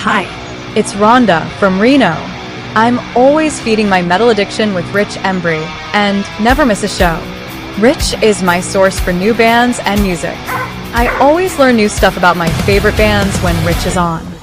Hi. It's Rhonda from Reno. I'm always feeding my metal addiction with Rich Embry and never miss a show. Rich is my source for new bands and music. I always learn new stuff about my favorite bands when Rich is on.